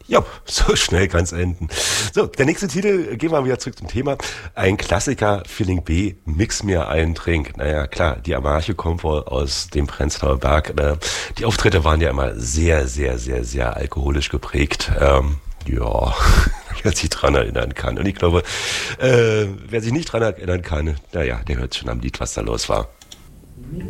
Ja, so schnell kann's enden. So, der nächste Titel, gehen wir wieder zurück zum Thema. Ein Klassiker, Feeling B, Mix mir einen Trink. Naja, klar, die Amarche kommt wohl aus dem Prenzlauer Berg. Die Auftritte waren ja immer sehr, sehr, sehr, sehr alkoholisch geprägt. Ja, wer sich dran erinnern kann. Und ich glaube, wer sich nicht dran erinnern kann, naja, der hört schon am Lied, was da los war.